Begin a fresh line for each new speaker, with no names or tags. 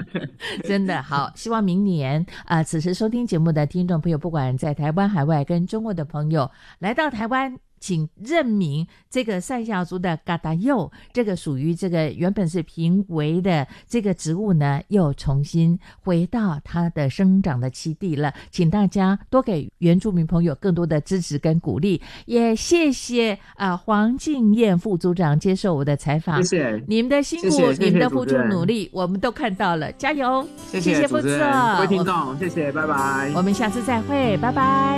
真的好，希望明年此时收听节目的听众朋友，不管在台湾海外跟中国的朋友来到台湾，请认明这个赛夏族的嘎达柚，这个属于这个原本是濒危的这个植物呢，又重新回到它的生长的栖地了。请大家多给原住民朋友更多的支持跟鼓励，也谢谢黄敬燕副组长接受我的采访。
谢谢
你们的辛苦，
谢谢
你们的付出努力，我们都看到了，加油！
谢谢
副座，
各位听众，谢谢，拜拜。
我们下次再会，拜拜。